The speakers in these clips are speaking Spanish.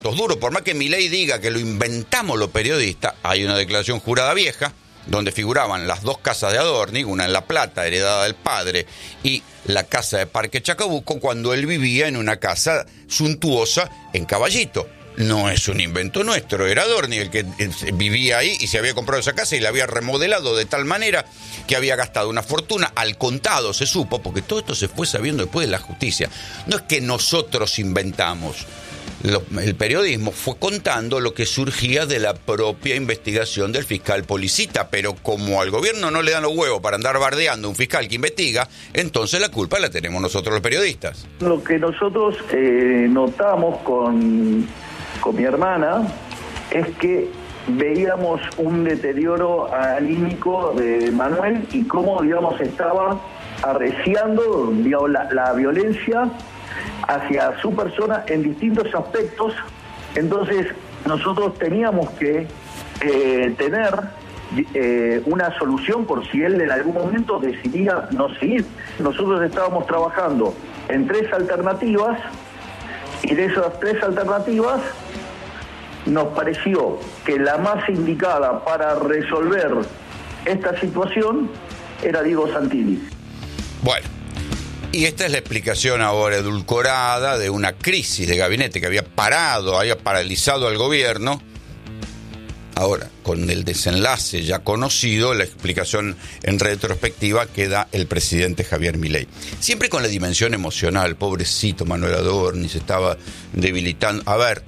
datos duros. Por más que Milei diga que lo inventamos los periodistas, hay una declaración jurada vieja donde figuraban las dos casas de Adorni, una en La Plata, heredada del padre, y la casa de Parque Chacabuco, cuando él vivía en una casa suntuosa en Caballito. No es un invento nuestro, era Adorni el que vivía ahí y se había comprado esa casa y la había remodelado de tal manera que había gastado una fortuna. Al contado se supo, porque todo esto se fue sabiendo después de la justicia. No es que nosotros inventamos. El periodismo fue contando lo que surgía de la propia investigación del fiscal Policita, pero como al gobierno no le dan los huevos para andar bardeando a un fiscal que investiga, entonces la culpa la tenemos nosotros los periodistas. Lo que nosotros notamos con mi hermana es que veíamos un deterioro anímico de Manuel y cómo, digamos, estaba arreciando, digamos, la violencia hacia su persona en distintos aspectos. Entonces nosotros teníamos que tener una solución por si él en algún momento decidía no seguir. Nosotros estábamos trabajando en 3 alternativas y de esas 3 alternativas nos pareció que la más indicada para resolver esta situación era Diego Santilli. Bueno, y esta es la explicación ahora edulcorada de una crisis de gabinete que había paralizado al gobierno. Ahora, con el desenlace ya conocido, la explicación en retrospectiva que da el presidente Javier Milei. Siempre con la dimensión emocional, pobrecito Manuel Adorni, se estaba debilitando. A ver,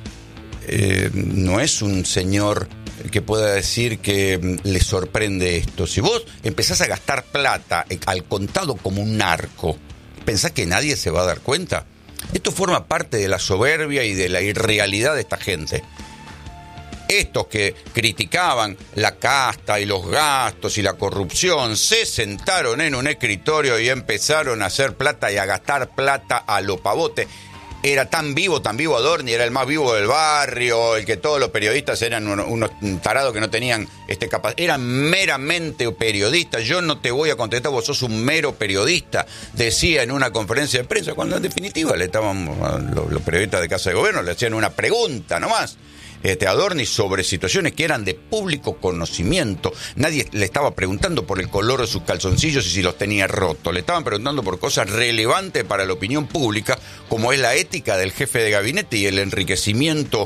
no es un señor que pueda decir que le sorprende esto. Si vos empezás a gastar plata al contado como un narco, ¿pensás que nadie se va a dar cuenta? Esto forma parte de la soberbia y de la irrealidad de esta gente. Estos que criticaban la casta y los gastos y la corrupción se sentaron en un escritorio y empezaron a hacer plata y a gastar plata a lo pavote. Era tan vivo Adorni, era el más vivo del barrio, el que todos los periodistas eran unos tarados que no tenían capacidad. Eran meramente periodistas. Yo no te voy a contestar, vos sos un mero periodista, decía en una conferencia de prensa, cuando en definitiva le estaban los periodistas de Casa de Gobierno, le hacían una pregunta nomás. Adorni sobre situaciones que eran de público conocimiento. Nadie le estaba preguntando por el color de sus calzoncillos y si los tenía rotos. Le estaban preguntando por cosas relevantes para la opinión pública, como es la ética del jefe de gabinete y el enriquecimiento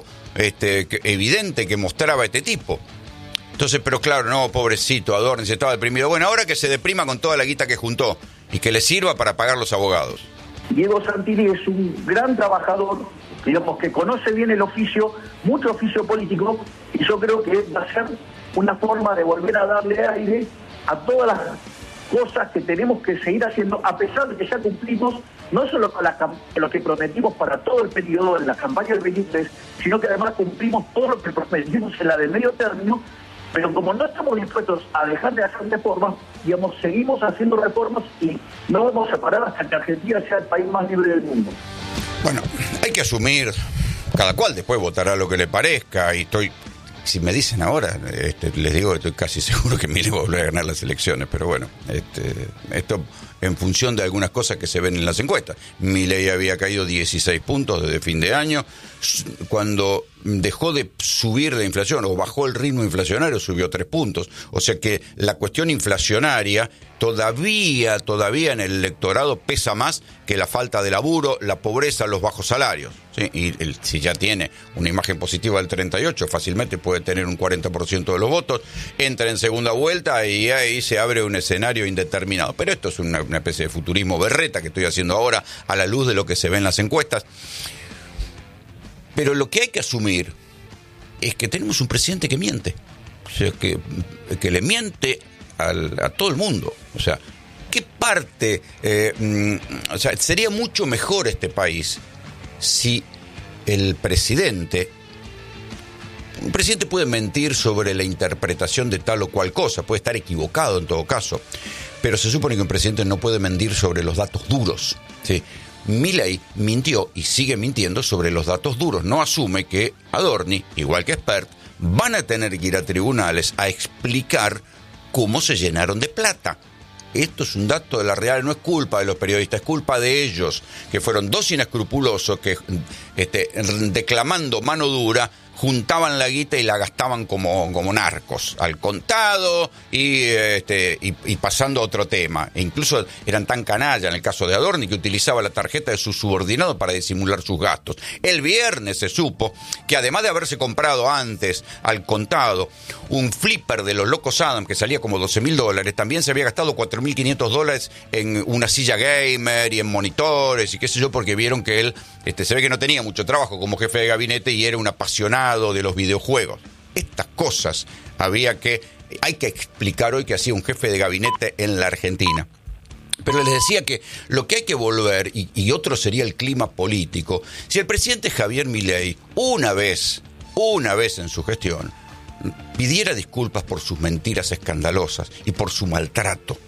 evidente que mostraba este tipo. Entonces, pero claro, no, pobrecito Adorni, se estaba deprimido. Bueno, ahora que se deprima con toda la guita que juntó y que le sirva para pagar los abogados. Diego Santilli es un gran trabajador, digamos, que conoce bien el oficio, mucho oficio político, y yo creo que va a ser una forma de volver a darle aire a todas las cosas que tenemos que seguir haciendo, a pesar de que ya cumplimos no solo con lo que prometimos para todo el periodo de la campaña del 23, sino que además cumplimos todo lo que prometimos en la del medio término. Pero como no estamos dispuestos a dejar de hacer reformas, digamos, seguimos haciendo reformas y no vamos a parar hasta que Argentina sea el país más libre del mundo. Bueno, hay que asumir, cada cual después votará lo que le parezca, y si me dicen ahora, les digo que estoy casi seguro que Milei va a volver a ganar las elecciones, pero bueno, esto en función de algunas cosas que se ven en las encuestas. Milei había caído 16 puntos desde fin de año, cuando dejó de subir la inflación o bajó el ritmo inflacionario, subió 3 puntos, o sea que la cuestión inflacionaria todavía en el electorado pesa más que la falta de laburo, la pobreza, los bajos salarios, ¿sí? Y si ya tiene una imagen positiva del 38, fácilmente puede tener un 40% de los votos, entra en segunda vuelta y ahí se abre un escenario indeterminado. Pero esto es una especie de futurismo berreta que estoy haciendo ahora a la luz de lo que se ve en las encuestas. Pero lo que hay que asumir es que tenemos un presidente que miente, o sea, que le miente a todo el mundo. O sea, ¿qué parte? O sea, sería mucho mejor este país si un presidente puede mentir sobre la interpretación de tal o cual cosa, puede estar equivocado en todo caso, pero se supone que un presidente no puede mentir sobre los datos duros, ¿sí? Milei mintió y sigue mintiendo sobre los datos duros. No asume que Adorni, igual que Spert, van a tener que ir a tribunales a explicar cómo se llenaron de plata. Esto es un dato de la realidad, no es culpa de los periodistas, es culpa de ellos, que fueron dos inescrupulosos que, declamando mano dura, juntaban la guita y la gastaban como narcos, al contado y pasando a otro tema. E incluso eran tan canalla, en el caso de Adorni, que utilizaba la tarjeta de su subordinado para disimular sus gastos. El viernes se supo que, además de haberse comprado antes al contado un flipper de los Locos Adams que salía como $12,000, también se había gastado $4,500 en una silla gamer y en monitores y qué sé yo, porque vieron que él se ve que no tenía mucho trabajo como jefe de gabinete y era un apasionado de los videojuegos. Estas cosas hay que explicar hoy que hacía un jefe de gabinete en la Argentina. Pero les decía que lo que hay que volver, y otro sería el clima político, si el presidente Javier Milei una vez en su gestión pidiera disculpas por sus mentiras escandalosas y por su maltrato.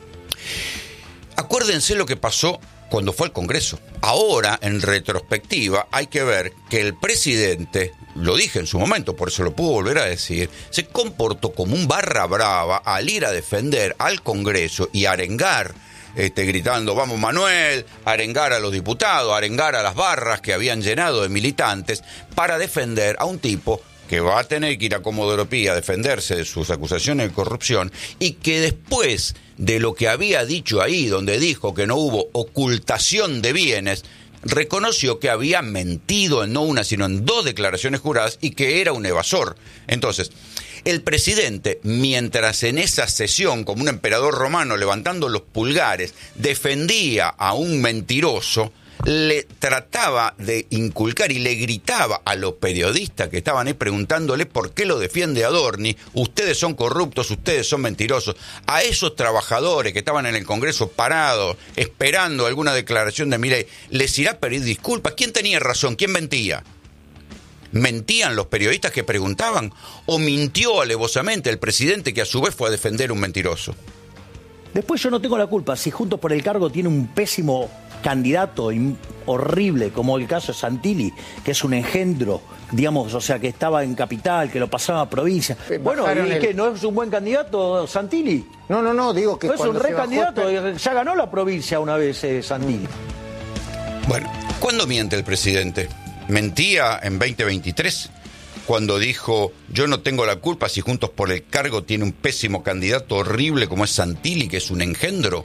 Acuérdense lo que pasó cuando fue al Congreso. Ahora, en retrospectiva, hay que ver que el presidente, lo dije en su momento, por eso lo puedo volver a decir, se comportó como un barra brava al ir a defender al Congreso y arengar, gritando "Vamos Manuel", arengar a los diputados, arengar a las barras que habían llenado de militantes para defender a un tipo que va a tener que ir a Comodoro Pi a defenderse de sus acusaciones de corrupción y que después de lo que había dicho ahí, donde dijo que no hubo ocultación de bienes, reconoció que había mentido en no una, sino en dos declaraciones juradas y que era un evasor. Entonces, el presidente, mientras en esa sesión, como un emperador romano levantando los pulgares, defendía a un mentiroso, le trataba de inculcar y le gritaba a los periodistas que estaban ahí preguntándole por qué lo defiende Adorni: ustedes son corruptos, ustedes son mentirosos. A esos trabajadores que estaban en el Congreso parados, esperando alguna declaración de Milei, ¿les irá a pedir disculpas? ¿Quién tenía razón? ¿Quién mentía? ¿Mentían los periodistas que preguntaban? ¿O mintió alevosamente el presidente, que a su vez fue a defender un mentiroso? Después, yo no tengo la culpa si Juntos por el Cargo tiene un pésimo candidato horrible, como el caso de Santilli, que es un engendro, digamos, o sea, que estaba en capital, que lo pasaba a provincia. Bueno, ¿y qué? ¿No es un buen candidato Santilli? No, digo que no es un re candidato, ya ganó la provincia una vez Santilli. Bueno, ¿cuándo miente el presidente? ¿Mentía en 2023? Cuando dijo: yo no tengo la culpa si Juntos por el Cargo tiene un pésimo candidato horrible como es Santilli, que es un engendro.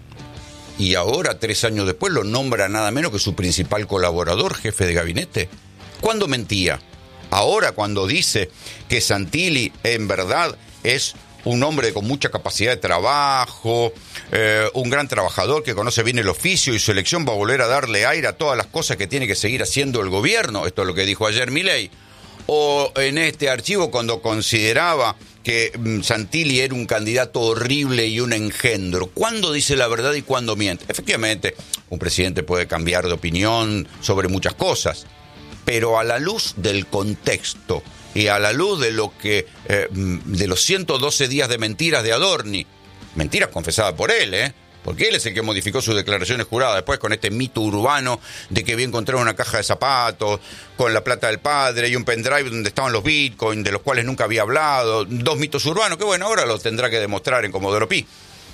Y ahora, 3 años después, lo nombra nada menos que su principal colaborador, jefe de gabinete. ¿Cuándo mentía? Ahora, cuando dice que Santilli en verdad es un hombre con mucha capacidad de trabajo, un gran trabajador que conoce bien el oficio y su elección va a volver a darle aire a todas las cosas que tiene que seguir haciendo el gobierno. Esto es lo que dijo ayer Milei. O en este archivo, cuando consideraba que Santilli era un candidato horrible y un engendro. ¿Cuándo dice la verdad y cuándo miente? Efectivamente, un presidente puede cambiar de opinión sobre muchas cosas, pero a la luz del contexto y a la luz de lo que de los 112 días de mentiras de Adorni, mentiras confesadas por él, porque él es el que modificó sus declaraciones juradas después con este mito urbano de que había encontrado una caja de zapatos con la plata del padre y un pendrive donde estaban los bitcoins, de los cuales nunca había hablado. 2 mitos urbanos que, bueno, ahora los tendrá que demostrar en Comodoro Pi.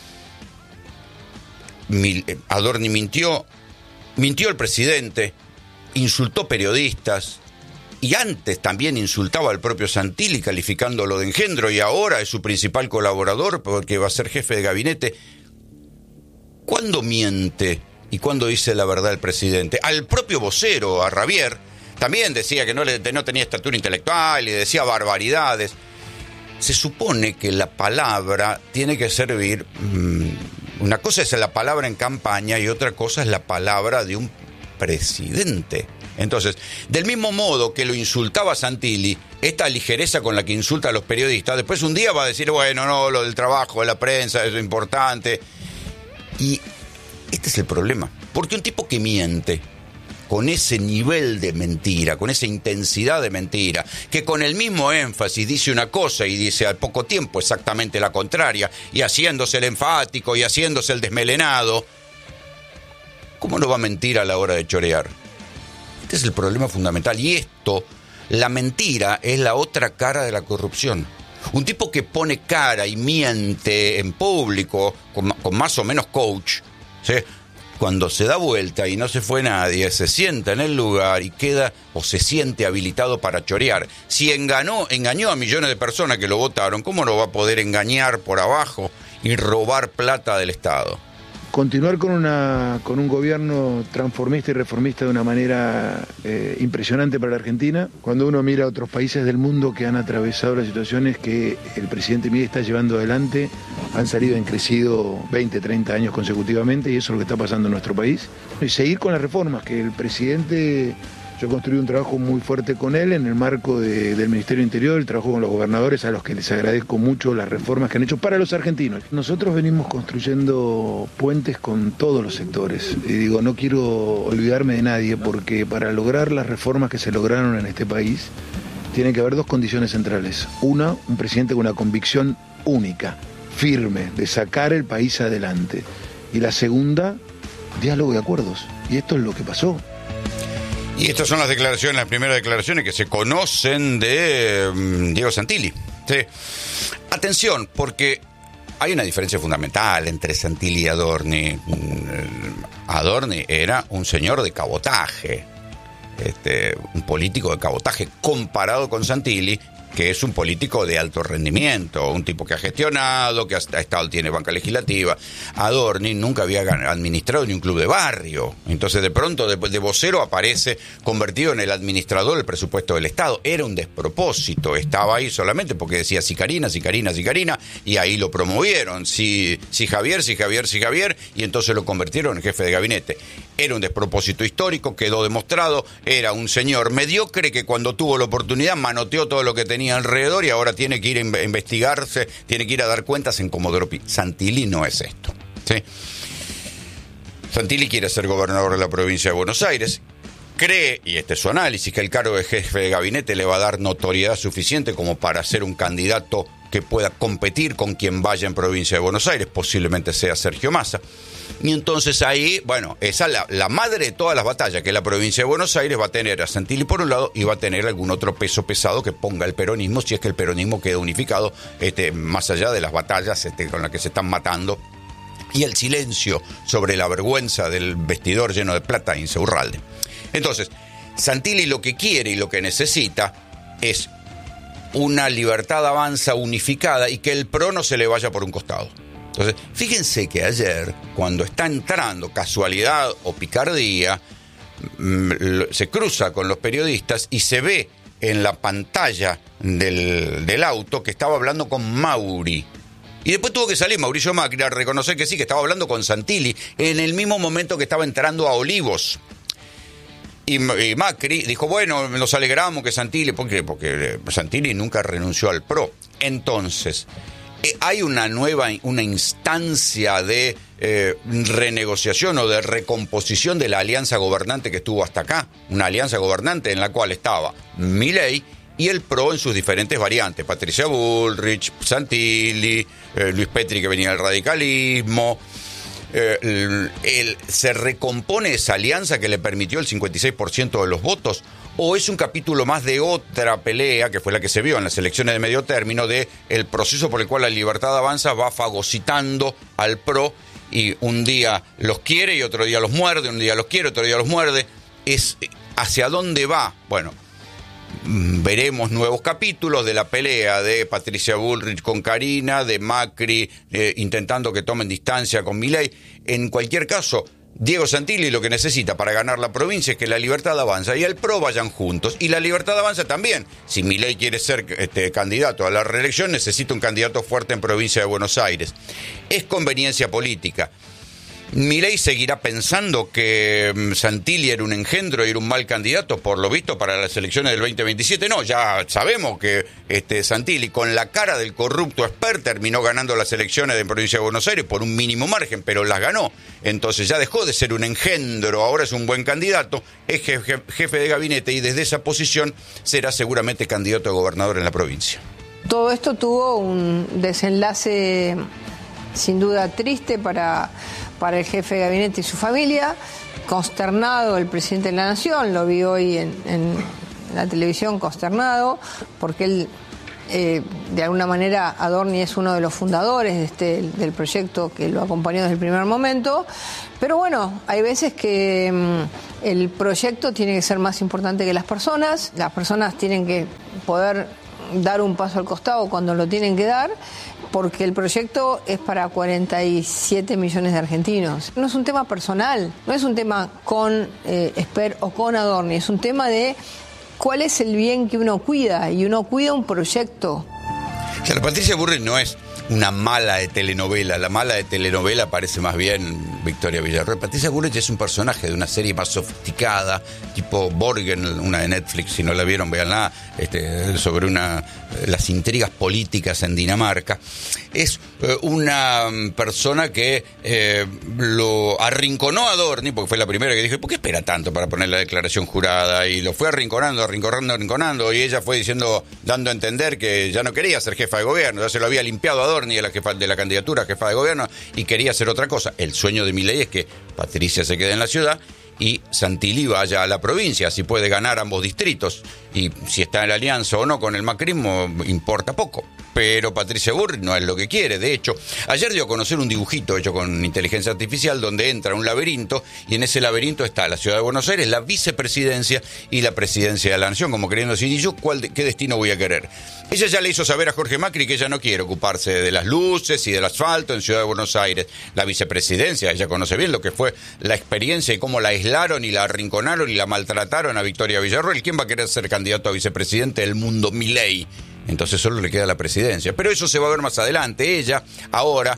Adorni mintió el presidente, insultó periodistas y antes también insultaba al propio Santilli calificándolo de engendro, y ahora es su principal colaborador porque va a ser jefe de gabinete. ¿Cuándo miente y cuándo dice la verdad el presidente? Al propio vocero, a Ravier, también decía que no tenía estatura intelectual y decía barbaridades. Se supone que la palabra tiene que servir. Una cosa es la palabra en campaña y otra cosa es la palabra de un presidente. Entonces, del mismo modo que lo insultaba Santilli, esta ligereza con la que insulta a los periodistas, después un día va a decir: bueno, no, lo del trabajo de la prensa, eso es importante. Y este es el problema, porque un tipo que miente con ese nivel de mentira, con esa intensidad de mentira, que con el mismo énfasis dice una cosa y dice al poco tiempo exactamente la contraria, y haciéndose el enfático y haciéndose el desmelenado, ¿cómo no va a mentir a la hora de chorear? Este es el problema fundamental, y esto, la mentira, es la otra cara de la corrupción. Un tipo que pone cara y miente en público, con más o menos coach, ¿sí? Cuando se da vuelta y no se fue nadie, se sienta en el lugar y queda o se siente habilitado para chorear. Si engañó a millones de personas que lo votaron, ¿cómo no va a poder engañar por abajo y robar plata del Estado? Continuar con un gobierno transformista y reformista de una manera impresionante para la Argentina. Cuando uno mira a otros países del mundo que han atravesado las situaciones que el presidente Milei está llevando adelante, han salido en crecido 20, 30 años consecutivamente, y eso es lo que está pasando en nuestro país. Y seguir con las reformas que el presidente... Yo construí un trabajo muy fuerte con él en el marco del Ministerio del Interior, el trabajo con los gobernadores, a los que les agradezco mucho las reformas que han hecho para los argentinos. Nosotros venimos construyendo puentes con todos los sectores. Y digo, no quiero olvidarme de nadie, porque para lograr las reformas que se lograron en este país, tiene que haber dos condiciones centrales. Una, un presidente con una convicción única, firme, de sacar el país adelante. Y la segunda, diálogo y acuerdos. Y esto es lo que pasó. Y estas son las primeras declaraciones que se conocen de Diego Santilli. ¿Sí? Atención, porque hay una diferencia fundamental entre Santilli y Adorni. Adorni era un señor de cabotaje, un político de cabotaje, comparado con Santilli, que es un político de alto rendimiento, un tipo que ha gestionado, que ha estado, tiene banca legislativa. Adorni nunca había administrado ni un club de barrio. Entonces, de pronto, de vocero aparece convertido en el administrador del presupuesto del Estado. Era un despropósito. Estaba ahí solamente porque decía Sicarina, y ahí lo promovieron. Si Javier, y entonces lo convirtieron en jefe de gabinete. Era un despropósito histórico, quedó demostrado. Era un señor mediocre que cuando tuvo la oportunidad manoteó todo lo que tenía alrededor y ahora tiene que ir a investigarse, tiene que ir a dar cuentas en Comodoro Pi. Santilli no es esto, ¿sí? Santilli quiere ser gobernador de la provincia de Buenos Aires. Cree, y este es su análisis, que el cargo de jefe de gabinete le va a dar notoriedad suficiente como para ser un candidato que pueda competir con quien vaya en provincia de Buenos Aires, posiblemente sea Sergio Massa. Y entonces ahí, bueno, esa la madre de todas las batallas, que es la provincia de Buenos Aires, va a tener a Santilli por un lado y va a tener algún otro peso pesado que ponga el peronismo, si es que el peronismo queda unificado, más allá de las batallas con las que se están matando, y el silencio sobre la vergüenza del vestidor lleno de plata en Insaurralde. Entonces, Santilli lo que quiere y lo que necesita es una Libertad Avanza unificada y que el PRO no se le vaya por un costado. Entonces, fíjense que ayer, cuando está entrando, casualidad o picardía, se cruza con los periodistas y se ve en la pantalla del auto que estaba hablando con Mauri. Y después tuvo que salir Mauricio Macri a reconocer que sí, que estaba hablando con Santilli en el mismo momento que estaba entrando a Olivos. Y Macri dijo, bueno, nos alegramos que Santilli, porque Santilli nunca renunció al PRO. Entonces, hay una instancia de renegociación o de recomposición de la alianza gobernante que estuvo hasta acá. Una alianza gobernante en la cual estaba Milei y el PRO en sus diferentes variantes. Patricia Bullrich, Santilli, Luis Petri, que venía del radicalismo. ¿Se recompone esa alianza que le permitió el 56% de los votos? ¿O es un capítulo más de otra pelea, que fue la que se vio en las elecciones de medio término, de el proceso por el cual la Libertad Avanza va fagocitando al PRO y un día los quiere y otro día los muerde, un día los quiere, otro día los muerde? ¿Es hacia dónde va? Bueno, veremos nuevos capítulos de la pelea de Patricia Bullrich con Karina, de Macri intentando que tomen distancia con Milei. En cualquier caso, Diego Santilli lo que necesita para ganar la provincia es que la Libertad Avanza y el PRO vayan juntos. Y la Libertad Avanza también. Si Milei quiere ser candidato a la reelección, necesita un candidato fuerte en provincia de Buenos Aires. Es conveniencia política. Milei seguirá pensando que Santilli era un engendro y era un mal candidato, por lo visto, para las elecciones del 2027. No, ya sabemos que Santilli, con la cara del corrupto Esper, terminó ganando las elecciones de provincia de Buenos Aires por un mínimo margen, pero las ganó. Entonces ya dejó de ser un engendro, ahora es un buen candidato, es jefe de gabinete y desde esa posición será seguramente candidato a gobernador en la provincia. Todo esto tuvo un desenlace sin duda triste para el jefe de gabinete y su familia. Consternado el presidente de la Nación, lo vi hoy en la televisión, consternado, porque él de alguna manera Adorni es uno de los fundadores del proyecto, que lo acompañó desde el primer momento, pero bueno, hay veces que el proyecto tiene que ser más importante que las personas tienen que poder dar un paso al costado cuando lo tienen que dar, porque el proyecto es para 47 millones de argentinos. No es un tema personal, no es un tema con Esper o con Adorni, es un tema de cuál es el bien que uno cuida, y uno cuida un proyecto. Claro, Patricia Bullrich no es una mala de telenovela. La mala de telenovela parece más bien Victoria Villarroel. Patricia Bullrich es un personaje de una serie más sofisticada, tipo Borgen, una de Netflix, si no la vieron, véanla, sobre las intrigas políticas en Dinamarca. Es una persona que lo arrinconó a Adorni, porque fue la primera que dijo, ¿por qué espera tanto para poner la declaración jurada? Y lo fue arrinconando, y ella fue diciendo, dando a entender que ya no quería ser jefa de gobierno, ya se lo había limpiado a Adorni de la candidatura a jefa de gobierno y quería hacer otra cosa. El sueño de Milei es que Patricia se quede en la ciudad y Santilli vaya a la provincia, así puede ganar ambos distritos, y si está en la alianza o no con el macrismo importa poco. Pero Patricia Bullrich no es lo que quiere. De hecho, ayer dio a conocer un dibujito hecho con inteligencia artificial donde entra un laberinto, y en ese laberinto está la ciudad de Buenos Aires, la vicepresidencia y la presidencia de la nación, como queriendo decir, ¿y yo qué destino voy a querer? Ella ya le hizo saber a Jorge Macri que ella no quiere ocuparse de las luces y del asfalto en Ciudad de Buenos Aires. La vicepresidencia, ella conoce bien lo que fue la experiencia y cómo la aislaron y la arrinconaron y la maltrataron a Victoria Villarroel. ¿Quién va a querer ser candidato a vicepresidente del mundo? Milei. Entonces solo le queda la presidencia. Pero eso se va a ver más adelante. Ella ahora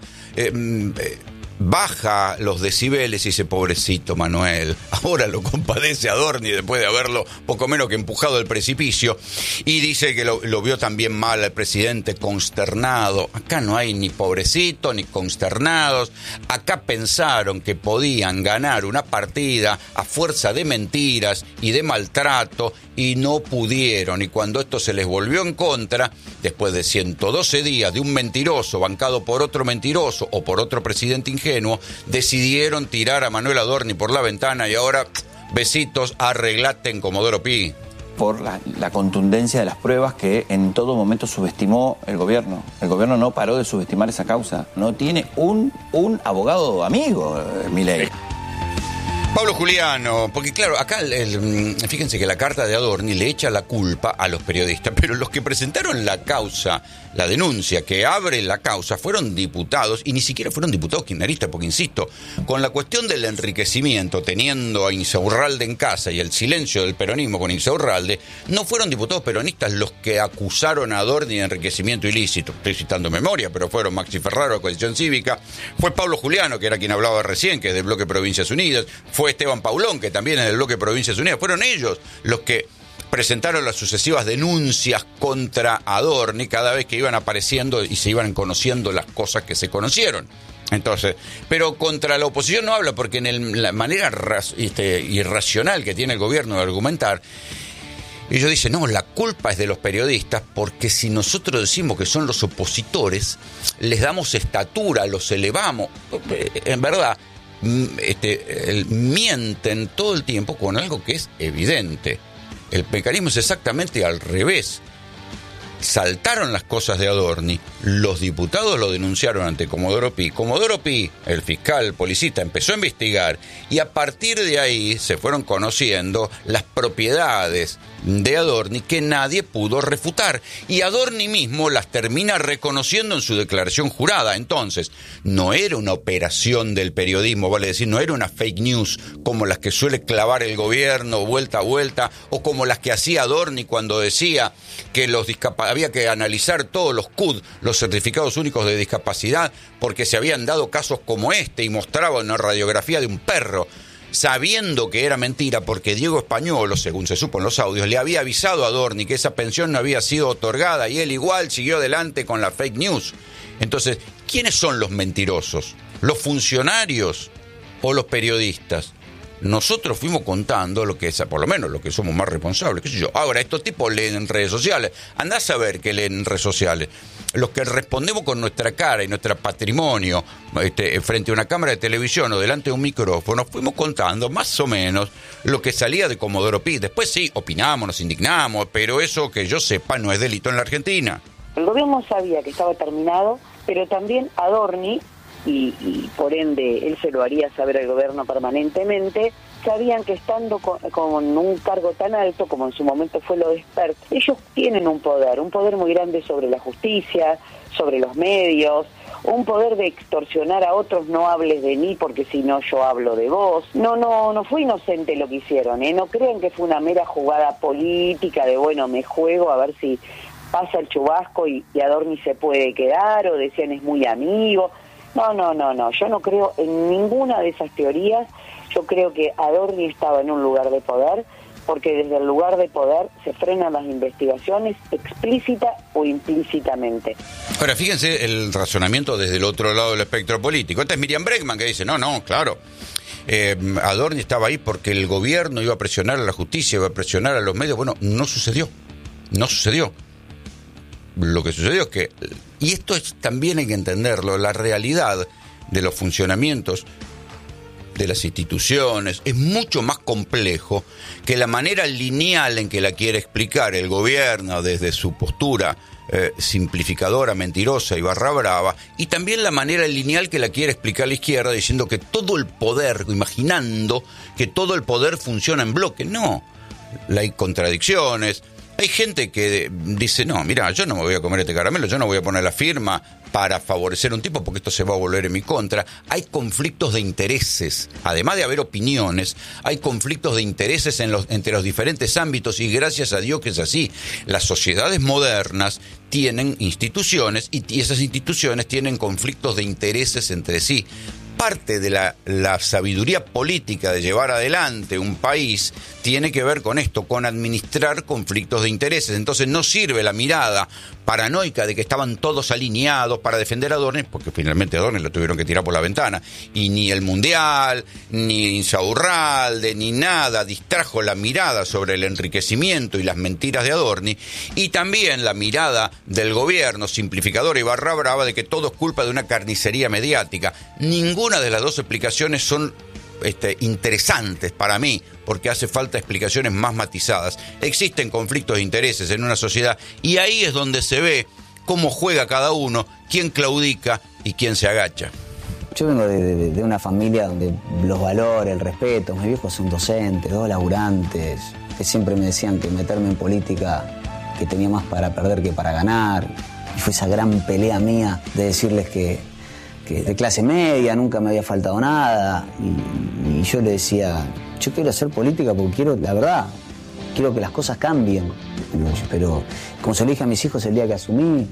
baja los decibeles y dice, pobrecito Manuel, ahora lo compadece a Adorni después de haberlo poco menos que empujado al precipicio, y dice que lo vio también mal al presidente, consternado. Acá no hay ni pobrecito ni consternados, acá pensaron que podían ganar una partida a fuerza de mentiras y de maltrato, y no pudieron, y cuando esto se les volvió en contra, después de 112 días de un mentiroso bancado por otro mentiroso o por otro presidente ingenuo, decidieron tirar a Manuel Adorni por la ventana, y ahora, besitos, arreglate en Comodoro Pi. Por la contundencia de las pruebas que en todo momento subestimó el gobierno. El gobierno no paró de subestimar esa causa. No tiene un abogado amigo, Milei. Pablo Juliano, porque claro, acá fíjense que la carta de Adorni le echa la culpa a los periodistas, pero los que presentaron la causa, la denuncia que abre la causa, fueron diputados, y ni siquiera fueron diputados kirchneristas, porque insisto, con la cuestión del enriquecimiento, teniendo a Insaurralde en casa y el silencio del peronismo con Insaurralde, no fueron diputados peronistas los que acusaron a Adorni de enriquecimiento ilícito. Estoy citando memoria, pero fueron Maxi Ferraro de Coalición Cívica, fue Pablo Juliano, que era quien hablaba recién, que es del bloque Provincias Unidas, fue Esteban Paulón, que también es del bloque Provincias Unidas. Fueron ellos los que presentaron las sucesivas denuncias contra Adorni cada vez que iban apareciendo y se iban conociendo las cosas que se conocieron. Entonces, pero contra la oposición no habla, porque en la manera irracional que tiene el gobierno de argumentar, ellos dicen, no, la culpa es de los periodistas, porque si nosotros decimos que son los opositores, les damos estatura, los elevamos. En verdad, mienten todo el tiempo con algo que es evidente. El mecanismo es exactamente al revés. Saltaron las cosas de Adorni, los diputados lo denunciaron ante Comodoro Pi. Comodoro Pi, el fiscal policista, empezó a investigar, y a partir de ahí se fueron conociendo las propiedades de Adorni que nadie pudo refutar, y Adorni mismo las termina reconociendo en su declaración jurada. Entonces, no era una operación del periodismo, vale decir, no era una fake news como las que suele clavar el gobierno vuelta a vuelta, o como las que hacía Adorni cuando decía que había que analizar todos los CUD, los certificados únicos de discapacidad, porque se habían dado casos como este, y mostraba una radiografía de un perro, sabiendo que era mentira, porque Diego Españolo, según se supo en los audios, le había avisado a Adorni que esa pensión no había sido otorgada, y él igual siguió adelante con la fake news. Entonces, ¿quiénes son los mentirosos? ¿Los funcionarios o los periodistas? Nosotros fuimos contando lo que es, por lo menos lo que somos más responsables, qué sé yo. Ahora, estos tipos leen en redes sociales. Andá a saber qué leen en redes sociales. Los que respondemos con nuestra cara y nuestro patrimonio frente a una cámara de televisión o delante de un micrófono, fuimos contando más o menos lo que salía de Comodoro Pi. Después sí, opinamos, nos indignamos, pero eso que yo sepa no es delito en la Argentina. El gobierno sabía que estaba terminado, pero también Adorni, y por ende él se lo haría saber al gobierno permanentemente, sabían que estando con un cargo tan alto como en su momento fue lo de Spert, ellos tienen un poder muy grande sobre la justicia, sobre los medios, un poder de extorsionar a otros, no hables de mí porque si no yo hablo de vos. No fue inocente lo que hicieron, no crean que fue una mera jugada política de bueno, me juego a ver si pasa el chubasco y Adorni se puede quedar, o decían es muy amigo. No, yo no creo en ninguna de esas teorías. Yo creo que Adorni estaba en un lugar de poder, porque desde el lugar de poder se frenan las investigaciones explícita o implícitamente. Ahora, fíjense el razonamiento desde el otro lado del espectro político. Esta es Miriam Bregman, que dice, no, claro, Adorni estaba ahí porque el gobierno iba a presionar a la justicia, iba a presionar a los medios. Bueno, no sucedió. Lo que sucedió es que, y esto también hay que entenderlo, la realidad de los funcionamientos de las instituciones es mucho más complejo que la manera lineal en que la quiere explicar el gobierno desde su postura simplificadora, mentirosa y barra brava, y también la manera lineal que la quiere explicar la izquierda diciendo que todo el poder, imaginando que todo el poder funciona en bloque. No, hay contradicciones. Hay gente que dice, no, mira, yo no me voy a comer este caramelo, yo no voy a poner la firma para favorecer a un tipo porque esto se va a volver en mi contra. Hay conflictos de intereses, además de haber opiniones, hay conflictos de intereses entre los diferentes ámbitos, y gracias a Dios que es así. Las sociedades modernas tienen instituciones y esas instituciones tienen conflictos de intereses entre sí. Parte de la sabiduría política de llevar adelante un país tiene que ver con esto, con administrar conflictos de intereses. Entonces no sirve la mirada paranoica de que estaban todos alineados para defender a Adorni, porque finalmente a Adorni lo tuvieron que tirar por la ventana, y ni el Mundial, ni Insaurralde, ni nada distrajo la mirada sobre el enriquecimiento y las mentiras de Adorni, y también la mirada del gobierno simplificadora y barra brava de que todo es culpa de una carnicería mediática. Ninguna de las dos explicaciones son interesantes para mí, porque hace falta explicaciones más matizadas. Existen conflictos de intereses en una sociedad y ahí es donde se ve cómo juega cada uno, quién claudica y quién se agacha. Yo vengo de una familia donde los valores, el respeto, mis viejos son docentes, dos laburantes, que siempre me decían que meterme en política, que tenía más para perder que para ganar. Y fue esa gran pelea mía de decirles que de clase media, nunca me había faltado nada, y yo le decía, yo quiero hacer política porque quiero, la verdad, quiero que las cosas cambien, pero como se lo dije a mis hijos el día que asumí,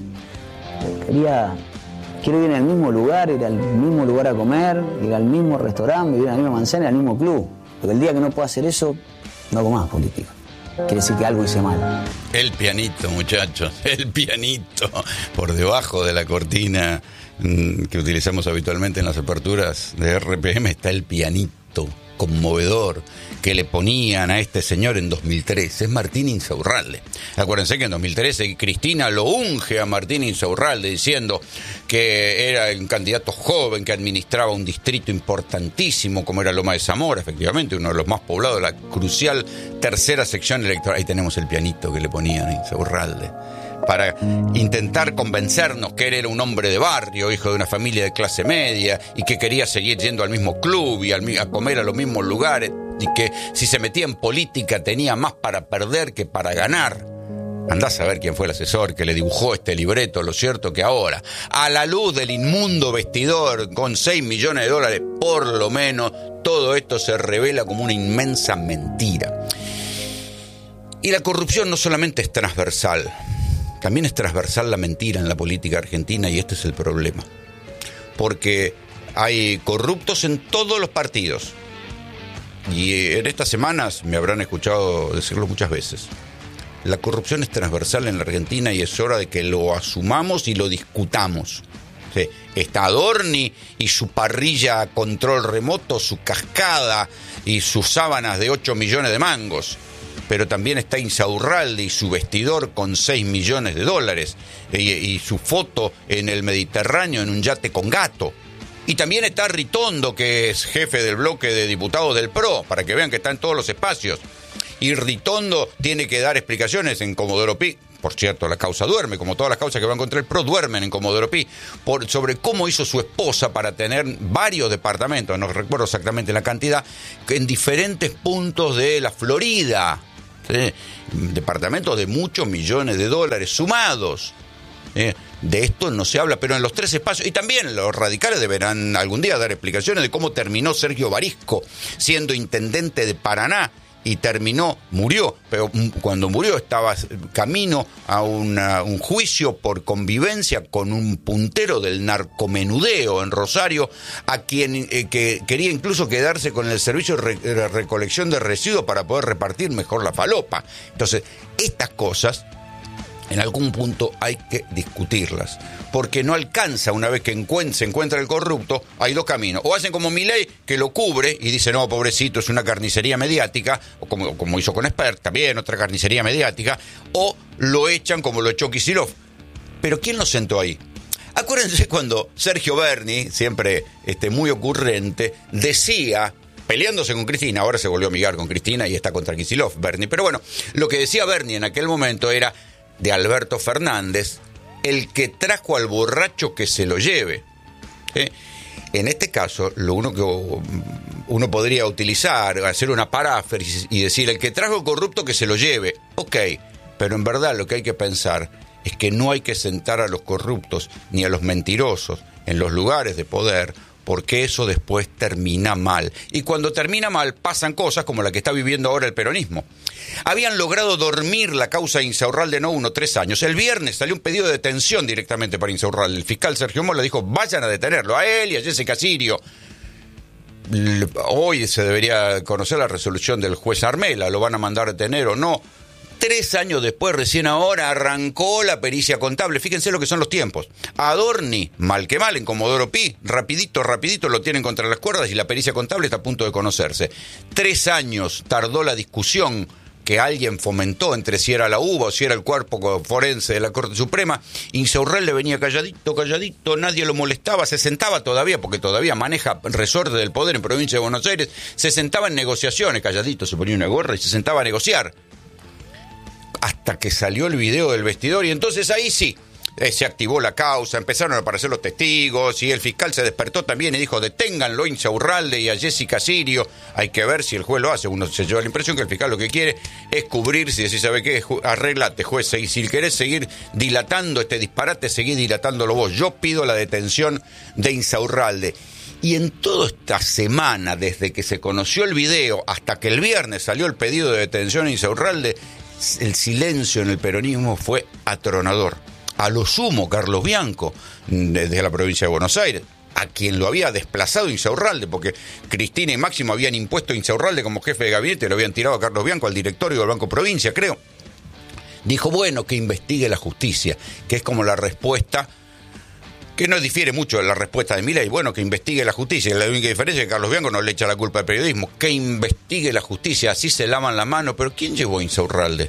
quiero ir al mismo lugar, ir al mismo lugar a comer, ir al mismo restaurante, vivir en la misma manzana, al mismo club, porque el día que no pueda hacer eso, no hago más política. Quiere decir que algo hice mal. El pianito, muchachos, el pianito, por debajo de la cortina que utilizamos habitualmente en las aperturas de RPM está el pianito conmovedor que le ponían a este señor en 2013. Es Martín Insaurralde. Acuérdense que en 2013 Cristina lo unge a Martín Insaurralde diciendo que era un candidato joven que administraba un distrito importantísimo como era Loma de Zamora, efectivamente, uno de los más poblados de la crucial tercera sección electoral. Ahí tenemos el pianito que le ponían a Insaurralde para intentar convencernos que él era un hombre de barrio, hijo de una familia de clase media, y que quería seguir yendo al mismo club y a comer a los mismos lugares, y que si se metía en política tenía más para perder que para ganar. Andá a saber quién fue el asesor que le dibujó este libreto. Lo cierto que ahora, a la luz del inmundo vestidor con $6 millones, por lo menos, todo esto se revela como una inmensa mentira. Y la corrupción no solamente es transversal, también es transversal la mentira en la política argentina, y este es el problema. Porque hay corruptos en todos los partidos. Y en estas semanas me habrán escuchado decirlo muchas veces. La corrupción es transversal en la Argentina y es hora de que lo asumamos y lo discutamos. Sí, está Adorni y su parrilla a control remoto, su cascada y sus sábanas de 8 millones de mangos. Pero también está Insaurralde y su vestidor con $6 millones y su foto en el Mediterráneo en un yate con gato. Y también está Ritondo, que es jefe del bloque de diputados del PRO, para que vean que está en todos los espacios. Y Ritondo tiene que dar explicaciones en Comodoro Pi. por cierto, la causa duerme, como todas las causas que van contra el PRO, duermen en Comodoro Pi, sobre cómo hizo su esposa para tener varios departamentos, no recuerdo exactamente la cantidad, en diferentes puntos de la Florida, ¿sí? Departamentos de muchos millones de dólares sumados. De esto no se habla, pero en los 3 espacios, y también los radicales deberán algún día dar explicaciones de cómo terminó Sergio Barisco siendo intendente de Paraná y murió, pero cuando murió estaba camino a un juicio por convivencia con un puntero del narcomenudeo en Rosario, a quien que quería incluso quedarse con el servicio de recolección de residuos para poder repartir mejor la falopa. Entonces, estas cosas en algún punto hay que discutirlas, porque no alcanza una vez que se encuentra el corrupto, hay 2 caminos. O hacen como Milei, que lo cubre y dice, no, pobrecito, es una carnicería mediática, o como hizo con Espert, también otra carnicería mediática, o lo echan como lo echó Kicillof. Pero ¿quién lo sentó ahí? Acuérdense cuando Sergio Berni, siempre muy ocurrente, decía, peleándose con Cristina, ahora se volvió a amigar con Cristina y está contra Kicillof, Berni, pero bueno, lo que decía Berni en aquel momento era de Alberto Fernández, el que trajo al borracho que se lo lleve. En este caso, lo único que uno podría utilizar, hacer una paráfrasis y decir, el que trajo al corrupto que se lo lleve. Ok, pero en verdad lo que hay que pensar es que no hay que sentar a los corruptos ni a los mentirosos en los lugares de poder, porque eso después termina mal. Y cuando termina mal, pasan cosas como la que está viviendo ahora el peronismo. Habían logrado dormir la causa de Insaurralde 3 años. El viernes salió un pedido de detención directamente para Insaurralde. El fiscal Sergio Mola dijo, vayan a detenerlo, a él y a Jessica Sirio. Hoy se debería conocer la resolución del juez Armela, lo van a mandar a detener o no. 3 años después, recién ahora, arrancó la pericia contable. Fíjense lo que son los tiempos. Adorni, mal que mal, en Comodoro Pi, rapidito lo tienen contra las cuerdas y la pericia contable está a punto de conocerse. 3 años tardó la discusión que alguien fomentó entre si era la UBA o si era el cuerpo forense de la Corte Suprema. Insaurralde venía calladito, nadie lo molestaba, se sentaba todavía, porque todavía maneja resorte del poder en Provincia de Buenos Aires, se sentaba en negociaciones, calladito, se ponía una gorra y se sentaba a negociar. Hasta que salió el video del vestidor y entonces ahí sí, se activó la causa, empezaron a aparecer los testigos y el fiscal se despertó también y dijo, deténganlo a Insaurralde y a Jessica Sirio. Hay que ver si el juez lo hace. Uno se lleva la impresión que el fiscal lo que quiere es cubrirse y decir, ¿sabe qué? Arreglate, juez, y si querés seguir dilatando este disparate, seguí dilatándolo vos. Yo pido la detención de Insaurralde. Y en toda esta semana, desde que se conoció el video hasta que el viernes salió el pedido de detención a Insaurralde, el silencio en el peronismo fue atronador. A lo sumo, Carlos Bianco, desde la provincia de Buenos Aires, a quien lo había desplazado Insaurralde, porque Cristina y Máximo habían impuesto a Insaurralde como jefe de gabinete, lo habían tirado a Carlos Bianco, al directorio del Banco Provincia, creo. Dijo, bueno, que investigue la justicia, que es como la respuesta, que no difiere mucho de la respuesta de Milei, bueno, que investigue la justicia. La única diferencia es que Carlos Bianco no le echa la culpa al periodismo, que investigue la justicia, así se lavan la mano. Pero ¿quién llevó a Insaurralde?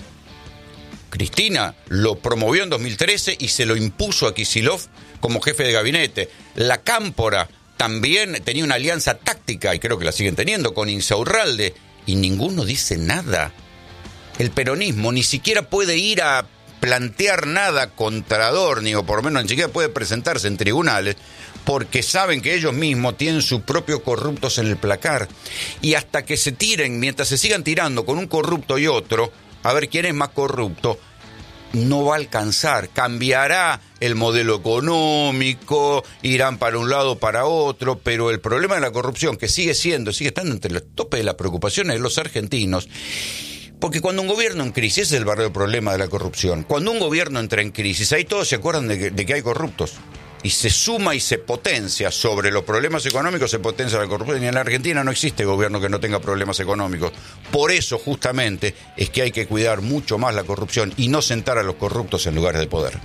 Cristina lo promovió en 2013 y se lo impuso a Kicillof como jefe de gabinete. La Cámpora también tenía una alianza táctica, y creo que la siguen teniendo, con Insaurralde, y ninguno dice nada. El peronismo ni siquiera puede ir a plantear nada contra Adorni, o por lo menos ni siquiera puede presentarse en tribunales, porque saben que ellos mismos tienen sus propios corruptos en el placar. Y hasta que se tiren, mientras se sigan tirando con un corrupto y otro, a ver quién es más corrupto, no va a alcanzar. Cambiará el modelo económico, irán para un lado o para otro, pero el problema de la corrupción, que sigue estando entre los topes de las preocupaciones de los argentinos. Porque cuando un gobierno en crisis, ese es el verdadero problema de la corrupción. Cuando un gobierno entra en crisis, ahí todos se acuerdan de que hay corruptos. Y se suma y se potencia sobre los problemas económicos, se potencia la corrupción. Y en la Argentina no existe gobierno que no tenga problemas económicos. Por eso, justamente, es que hay que cuidar mucho más la corrupción y no sentar a los corruptos en lugares de poder.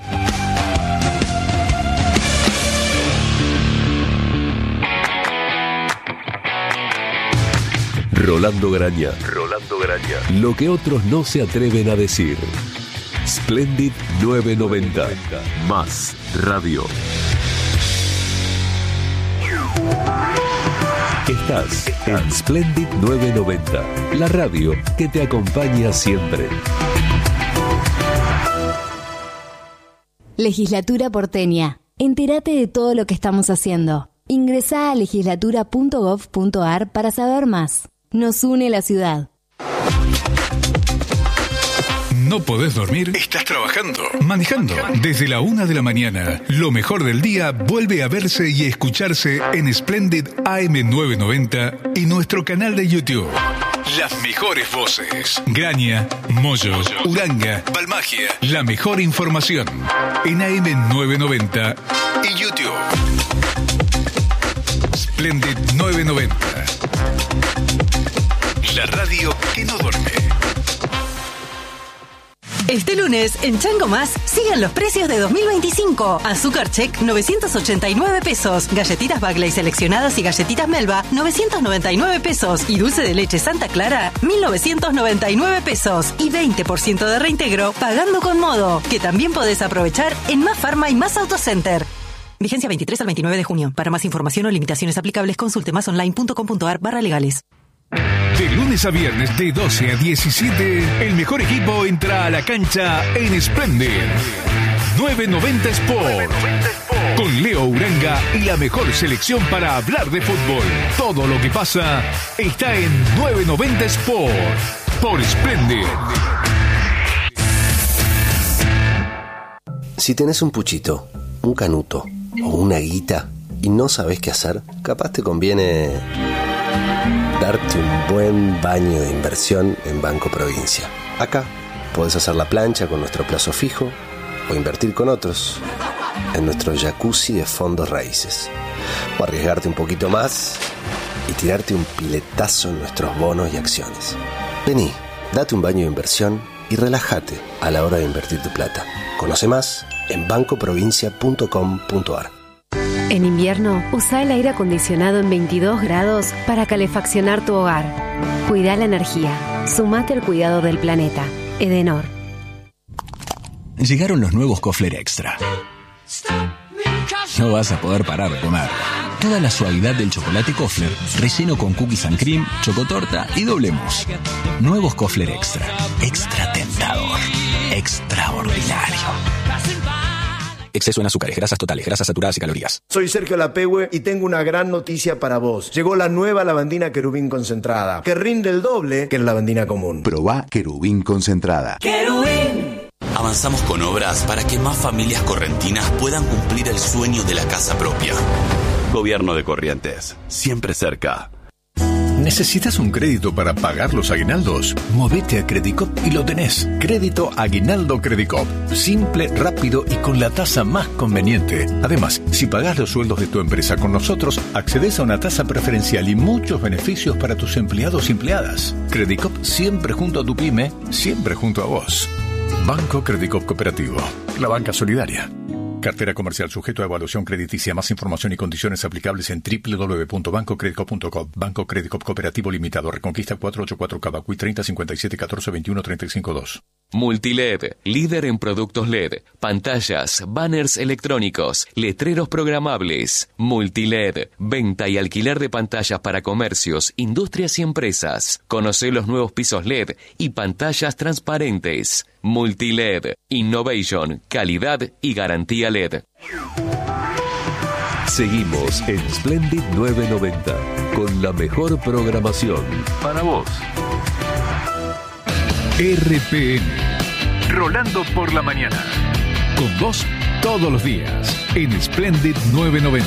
Rolando Graña. Lo que otros no se atreven a decir. Splendid 990. Más radio. Estás en Splendid 990, la radio que te acompaña siempre. Legislatura porteña. Entérate de todo lo que estamos haciendo. Ingresá a legislatura.gov.ar para saber más. Nos une la ciudad. ¿No podés dormir? ¿Estás trabajando? ¿Manejando? Desde la 1 de la mañana, lo mejor del día vuelve a verse y escucharse en Splendid AM990 y nuestro canal de YouTube. Las mejores voces. Graña, Moyo, Uranga, Balmagia. La mejor información en AM990 y YouTube. Splendid 990. La radio que no duerme. Este lunes, en Chango Más, siguen los precios de 2025. Azúcar Check, 989 pesos. Galletitas Bagley seleccionadas y galletitas Melba, 999 pesos. Y dulce de leche Santa Clara, 1999 pesos. Y 20% de reintegro pagando con Modo, que también podés aprovechar en Más Farma y Más Autocenter. Vigencia 23 al 29 de junio. Para más información o limitaciones aplicables, consulte masonline.com.ar/legales. De lunes a viernes de 12 a 17, el mejor equipo entra a la cancha en Splendid 990 Sport. Con Leo Uranga y la mejor selección para hablar de fútbol. Todo lo que pasa está en 990 Sport por Splendid. Si tenés un puchito, un canuto o una guita y no sabés qué hacer, capaz te conviene darte un buen baño de inversión en Banco Provincia. Acá podés hacer la plancha con nuestro plazo fijo o invertir con otros en nuestro jacuzzi de fondos raíces. O arriesgarte un poquito más y tirarte un piletazo en nuestros bonos y acciones. Vení, date un baño de inversión y relájate a la hora de invertir tu plata. Conoce más en bancoprovincia.com.ar. En invierno, usa el aire acondicionado en 22 grados para calefaccionar tu hogar. Cuida la energía. Sumate al cuidado del planeta. Edenor. Llegaron los nuevos Kofler Extra. No vas a poder parar de comer. Toda la suavidad del chocolate Kofler, relleno con cookies and cream, chocotorta y doble mousse. Nuevos Kofler Extra. Extra tentador. Extraordinario. Exceso en azúcares, grasas totales, grasas saturadas y calorías. Soy Sergio Lapehue y tengo una gran noticia para vos. Llegó la nueva lavandina Querubín concentrada, que rinde el doble que la lavandina común. Probá Querubín concentrada. ¡Querubín! Avanzamos con obras para que más familias correntinas puedan cumplir el sueño de la casa propia. Gobierno de Corrientes, siempre cerca. ¿Necesitas un crédito para pagar los aguinaldos? Movete a Credicop y lo tenés. Crédito Aguinaldo Credicop. Simple, rápido y con la tasa más conveniente. Además, si pagás los sueldos de tu empresa con nosotros, accedes a una tasa preferencial y muchos beneficios para tus empleados y empleadas. Credicop siempre junto a tu pyme, siempre junto a vos. Banco Credicop Cooperativo. La banca solidaria. Cartera comercial sujeto a evaluación crediticia. Más información y condiciones aplicables en www.bancocredicop.com. Banco Credicop Cooperativo Limitado. Reconquista 484 Cavacuy 30 57 14 21 35 2. Multiled, líder en productos LED, pantallas, banners electrónicos, letreros programables. Multiled, venta y alquiler de pantallas para comercios, industrias y empresas. Conocé los nuevos pisos LED y pantallas transparentes. Multiled, innovation, calidad y garantía LED. Seguimos en Splendid 990 con la mejor programación para vos. RPM, Rolando por la mañana. Con vos todos los días en Splendid 990.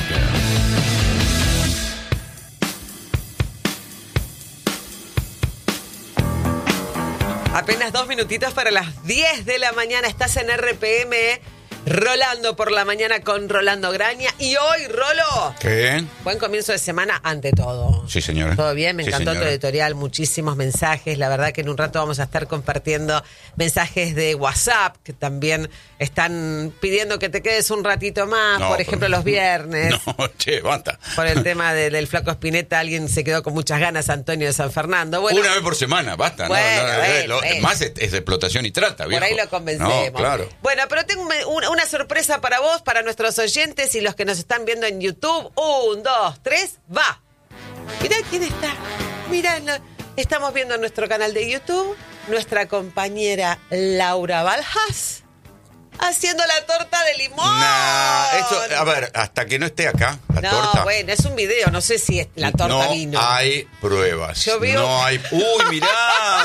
Apenas 2 minutitos para las 10 de la mañana. Estás en RPM, Rolando por la mañana con Rolando Graña. Y hoy, Rolo, ¿qué? Buen comienzo de semana ante todo. Sí, señora. Todo bien, me encantó señora. tu editorial, muchísimos mensajes. La verdad que en un rato vamos a estar compartiendo mensajes de WhatsApp que también están pidiendo que te quedes un ratito más, No, por ejemplo, los viernes. No, che, basta. Por el tema del Flaco Spinetta, alguien se quedó con muchas ganas, Antonio de San Fernando. Bueno, una vez por semana, basta. Bueno, más es explotación y trata, viejo. por ahí lo convencemos. No, claro. Bueno, pero tengo una sorpresa para vos, para nuestros oyentes y los que nos están viendo en YouTube. 1, 2, 3, va. Mirá quién está. Mirá, estamos viendo en nuestro canal de YouTube nuestra compañera Laura Baljas. haciendo la torta de limón. Esto, a ver, hasta que no esté acá, la torta. No, bueno, es un video, no sé si la torta vino. No hay pruebas. Yo veo... No hay... Uy, mirá.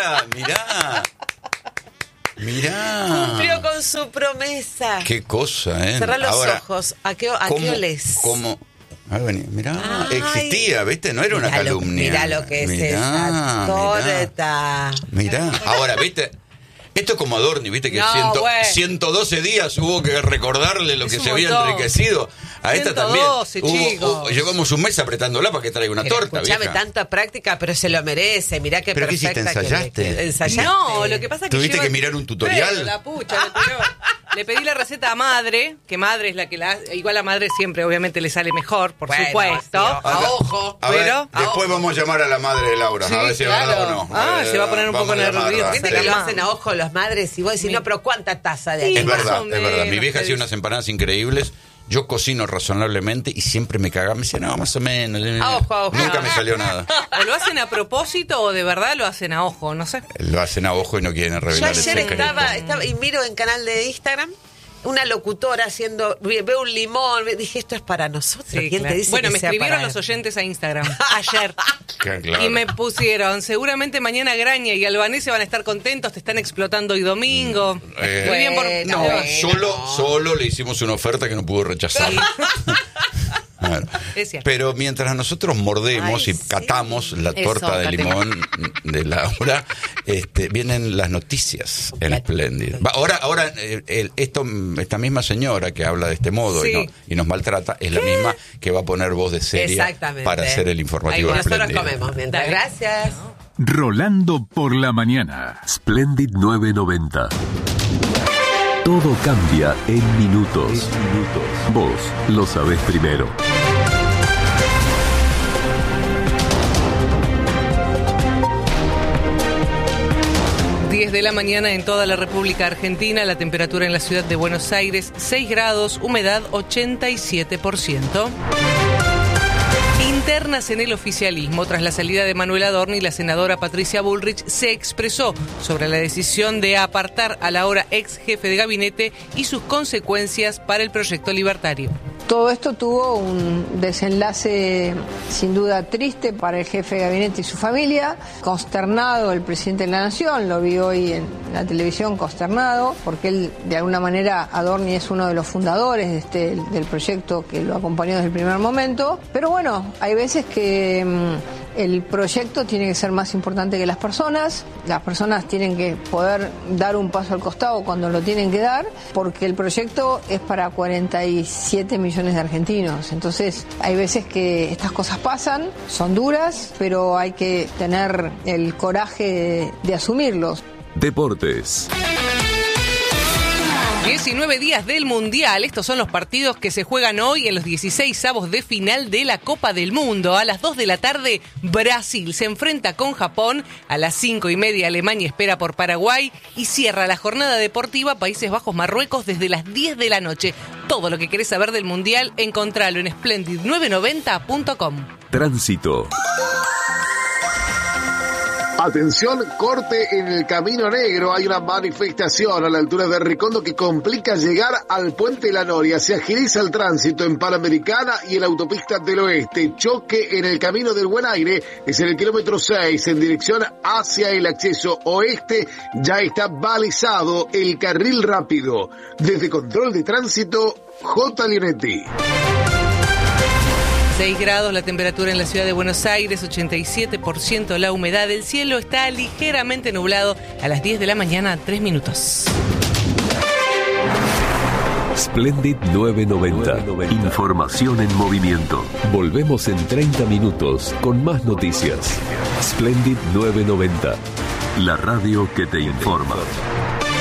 Cumplió con su promesa. Qué cosa, ¿eh? Cerrá los ojos. ¿A qué olés? ¿Cómo? A ver, mirá, existía, ¿viste? No era una calumnia. Mirá lo que es esa torta. Mirá. Ahora, ¿viste? Esto es como Adorni, ¿viste? Que 112 días hubo que recordarle lo que se había enriquecido. A esta también. Llevamos un mes apretándola para que traiga una torta. Escuchame, tanta práctica, pero se lo merece. Mirá qué perfecta. ¿Pero qué hiciste? ¿Ensayaste? No, lo que pasa es que ¿Tuviste que mirar un tutorial? La pucha, le pedí la receta a Madre, que Madre es la que la hace. Igual a Madre siempre, obviamente, le sale mejor, por supuesto. A ojo. A ver, después vamos a llamar a la madre de Laura, a ver si es verdad o no. Se va a poner un poco nervioso. Viste que lo hacen a ojo los madres y vos decís, no, pero ¿cuánta taza de ahí? Es verdad. Mi vieja hacía unas empanadas increíbles. Yo cocino razonablemente y siempre me cagaba. Me decía, no, más o menos. A ojo. Nunca me salió nada. ¿O lo hacen a propósito o de verdad lo hacen a ojo? No sé. Lo hacen a ojo y no quieren revelar el secreto. Yo ayer estaba y miro en canal de Instagram una locutora veo un limón, dije, esto es para nosotros. Sí, ¿Quién te dice bueno, que me sea escribieron para los oyentes a Instagram ayer. Claro. Y me pusieron, seguramente mañana Graña y Albanese van a estar contentos, te están explotando hoy domingo. Muy bien solo le hicimos una oferta que no pudo rechazar. Bueno, pero mientras nosotros mordemos y catamos la torta de limón de Laura, vienen las noticias en Splendid. Ahora esta misma señora que habla de este modo y nos maltrata es la misma que va a poner voz de seria para hacer el informativo de Splendid. Nosotros comemos mientras. Gracias. Rolando por la mañana. Splendid 990. Todo cambia en minutos. Vos lo sabés primero. De la mañana en toda la República Argentina, la temperatura en la ciudad de Buenos Aires 6 grados, humedad 87%. Internas en el oficialismo, tras la salida de Manuel Adorni, la senadora Patricia Bullrich se expresó sobre la decisión de apartar al ahora ex jefe de gabinete y sus consecuencias para el proyecto libertario. Todo esto tuvo un desenlace sin duda triste para el jefe de gabinete y su familia. Consternado el presidente de la Nación, lo vi hoy en la televisión consternado, porque él, de alguna manera, Adorni es uno de los fundadores del proyecto que lo acompañó desde el primer momento. Pero bueno, hay veces que el proyecto tiene que ser más importante que las personas tienen que poder dar un paso al costado cuando lo tienen que dar, porque el proyecto es para 47 millones de argentinos. Entonces hay veces que estas cosas pasan, son duras, pero hay que tener el coraje de asumirlos. Deportes. 19 días del Mundial. Estos son los partidos que se juegan hoy en los 16avos de final de la Copa del Mundo. A las 2 de la tarde, Brasil se enfrenta con Japón. A las 5:30, Alemania espera por Paraguay. Y cierra la jornada deportiva Países Bajos-Marruecos desde las 10 de la noche. Todo lo que querés saber del Mundial, encontralo en splendid990.com. Tránsito. Atención, corte en el Camino Negro. Hay una manifestación a la altura de Recondo que complica llegar al Puente La Noria. Se agiliza el tránsito en Panamericana y en la Autopista del Oeste. Choque en el Camino del Buen Aire. Es en el kilómetro 6 en dirección hacia el acceso oeste. Ya está balizado el carril rápido. Desde Control de Tránsito, J. Leonetti. 6 grados la temperatura en la ciudad de Buenos Aires, 87% la humedad. El cielo está ligeramente nublado. A las 10 de la mañana, 3 minutos. Splendid 990. Información en movimiento. Volvemos en 30 minutos con más noticias. Splendid 990. La radio que te informa.